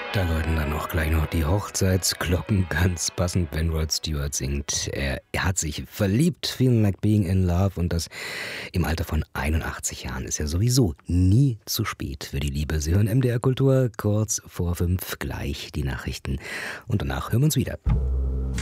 Da läuten dann auch gleich noch die Hochzeitsglocken, ganz passend, wenn Rod Stewart singt. Er hat sich verliebt, Feeling Like Being in Love, und das im Alter von 81 Jahren ist ja sowieso nie zu spät für die Liebe. Sie hören MDR Kultur, kurz vor 5, gleich die Nachrichten und danach hören wir uns wieder.